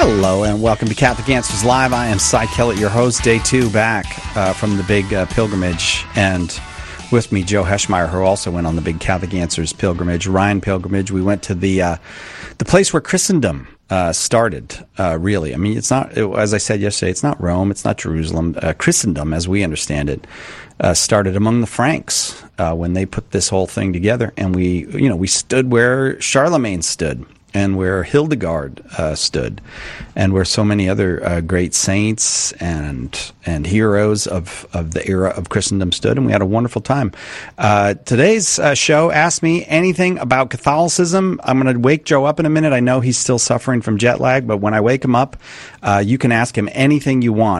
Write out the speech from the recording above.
Hello and welcome to Catholic Answers Live. I am Cy Kellett, your host. Day 2 back from the big pilgrimage, and with me Joe Heschmeyer, who also went on the big Catholic Answers pilgrimage, Rhine pilgrimage. We went to the place where Christendom started. Really, I mean, it's not, as I said yesterday, it's not Rome, it's not Jerusalem. Christendom, as we understand it, started among the Franks when they put this whole thing together, and we stood where Charlemagne stood, and where Hildegard stood, and where so many other great saints and heroes of the era of Christendom stood, and we had a wonderful time. Today's show, Ask Me Anything About Catholicism. I'm going to wake Joe up in a minute. I know he's still suffering from jet lag, but when I wake him up, you can ask him anything you want